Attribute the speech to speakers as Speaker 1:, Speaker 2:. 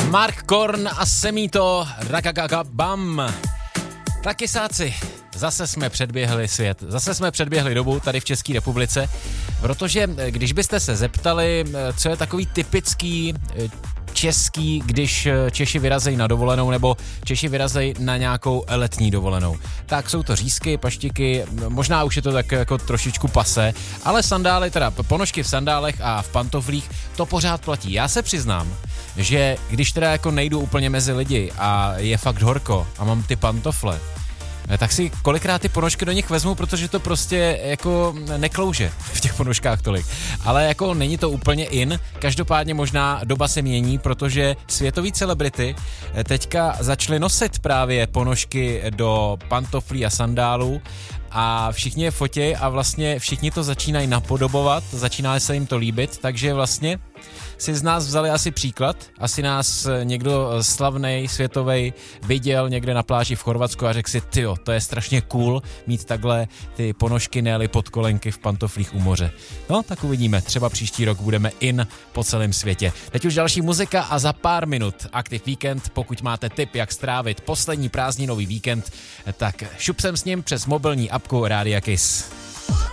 Speaker 1: Mark Korn a Semito Rakakakabam. Tak kysáci, zase jsme předběhli svět, zase jsme předběhli dobu tady v České republice, protože když byste se zeptali, co je takový typický český, když Češi vyrazejí na dovolenou nebo Češi vyrazejí na nějakou letní dovolenou. Tak jsou to řízky, paštiky, možná už je to tak jako trošičku pase, ale sandály, teda ponožky v sandálech a v pantoflích, to pořád platí. Já se přiznám, že když teda jako nejdu úplně mezi lidi a je fakt horko a mám ty pantofle, tak si kolikrát ty ponožky do nich vezmu, protože to prostě jako neklouže v těch ponožkách tolik. Ale jako není to úplně in, každopádně možná doba se mění, protože světoví celebrity teďka začaly nosit právě ponožky do pantoflí a sandálů a všichni je fotí a vlastně všichni to začínají napodobovat, začíná se jim to líbit, takže vlastně si z nás vzali asi příklad, asi nás někdo slavnej, světovej viděl někde na pláži v Chorvatsku a řekl si, tyjo, to je strašně cool mít takhle ty ponožky, ne-li podkolenky v pantoflích u moře. No, tak uvidíme, třeba příští rok budeme in po celém světě. Teď už další muzika a za pár minut Aktiv Víkend, pokud máte tip, jak strávit poslední prázdninový víkend, tak šup sem s ním přes mobilní apku Rádia Kiss.